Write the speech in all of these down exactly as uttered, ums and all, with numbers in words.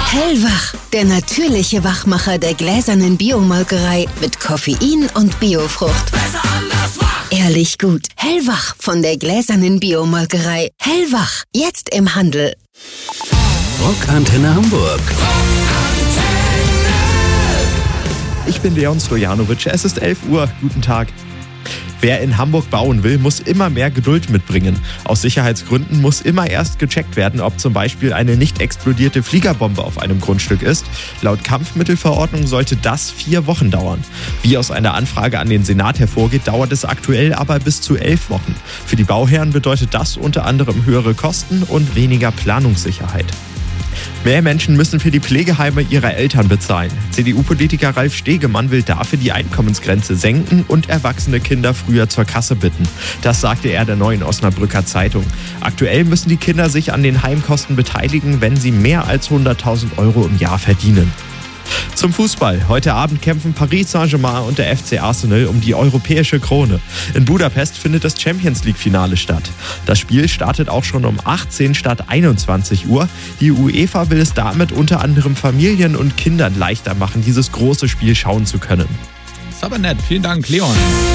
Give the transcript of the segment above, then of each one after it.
Hellwach, der natürliche Wachmacher der gläsernen Biomolkerei mit Koffein und Biofrucht. Besser anders wach. Ehrlich gut. Hellwach von der gläsernen Biomolkerei. Hellwach, jetzt im Handel. Rockantenne Hamburg. Ich bin Leon Stojanovic, es ist elf Uhr, guten Tag. Wer in Hamburg bauen will, muss immer mehr Geduld mitbringen. Aus Sicherheitsgründen muss immer erst gecheckt werden, ob zum Beispiel eine nicht explodierte Fliegerbombe auf einem Grundstück ist. Laut Kampfmittelverordnung sollte das vier Wochen dauern. Wie aus einer Anfrage an den Senat hervorgeht, dauert es aktuell aber bis zu elf Wochen. Für die Bauherren bedeutet das unter anderem höhere Kosten und weniger Planungssicherheit. Mehr Menschen müssen für die Pflegeheime ihrer Eltern bezahlen. C D U-Politiker Ralf Stegemann will dafür die Einkommensgrenze senken und erwachsene Kinder früher zur Kasse bitten. Das sagte er der Neuen Osnabrücker Zeitung. Aktuell müssen die Kinder sich an den Heimkosten beteiligen, wenn sie mehr als hunderttausend Euro im Jahr verdienen. Zum Fußball. Heute Abend kämpfen Paris Saint-Germain und der F C Arsenal um die europäische Krone. In Budapest findet das Champions-League-Finale statt. Das Spiel startet auch schon um achtzehn statt einundzwanzig Uhr. Die UEFA will es damit unter anderem Familien und Kindern leichter machen, dieses große Spiel schauen zu können. Ist aber nett. Vielen Dank, Leon.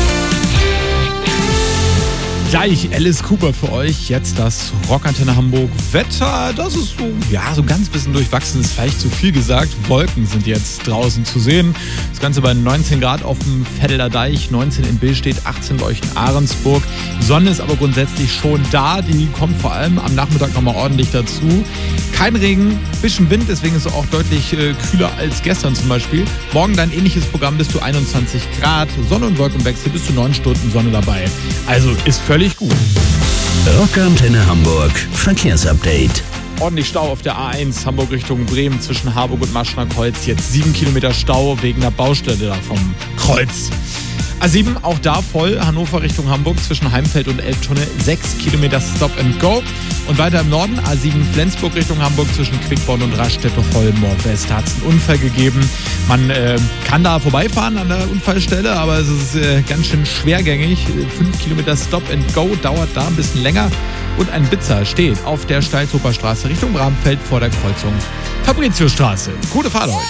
Gleich Alice Cooper für euch. Jetzt das Rockantenne Hamburg Wetter. Das ist so, ja, so ganz bisschen durchwachsen, ist vielleicht zu viel gesagt. Wolken sind jetzt draußen zu sehen. Das Ganze bei neunzehn Grad auf dem Vetteler Deich, neunzehn in Billstedt, achtzehn bei euch in Ahrensburg. Sonne ist aber grundsätzlich schon da. Die kommt vor allem am Nachmittag nochmal ordentlich dazu. Kein Regen, bisschen Wind, deswegen ist es auch deutlich äh, kühler als gestern zum Beispiel. Morgen dann ähnliches Programm bis zu einundzwanzig Grad. Sonne und Wolkenwechsel bis zu neun Stunden Sonne dabei. Also ist völlig gut. Rockantenne Hamburg Verkehrsupdate. Ordentlich Stau auf der A eins Hamburg Richtung Bremen zwischen Harburg und Maschner Kreuz. Jetzt sieben Kilometer Stau wegen der Baustelle da vom Kreuz. A sieben auch da voll. Hannover Richtung Hamburg zwischen Heimfeld und Elbtunnel. sechs Kilometer Stop and Go. Und weiter im Norden A sieben Flensburg Richtung Hamburg zwischen Quickborn und Raststätte-Hollenmoor-West hat es einen Unfall gegeben. Man äh, kann da vorbeifahren an der Unfallstelle, aber es ist äh, ganz schön schwergängig. fünf Kilometer Stop and Go dauert da ein bisschen länger. Und ein Blitzer steht auf der Steilzoper Straße Richtung Bramfeld vor der Kreuzung Fabritiusstraße. Gute Fahrt euch!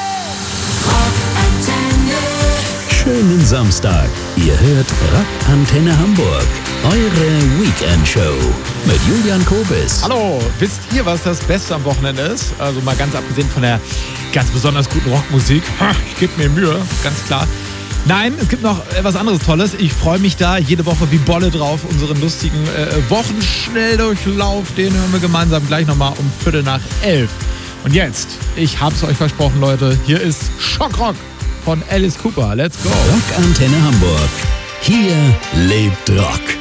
Schönen Samstag. Ihr hört Rockantenne Hamburg. Eure Weekend-Show mit Julian Kobis. Hallo, wisst ihr, was das Beste am Wochenende ist? Also mal ganz abgesehen von der ganz besonders guten Rockmusik. Ich gebe mir Mühe, ganz klar. Nein, es gibt noch etwas anderes Tolles. Ich freue mich da jede Woche wie Bolle drauf. Unseren lustigen äh, Wochenschnelldurchlauf, den hören wir gemeinsam gleich nochmal um Viertel nach elf. Und jetzt, ich hab's euch versprochen, Leute, hier ist Schockrock von Alice Cooper. Let's go. Rockantenne Hamburg. Hier lebt Rock.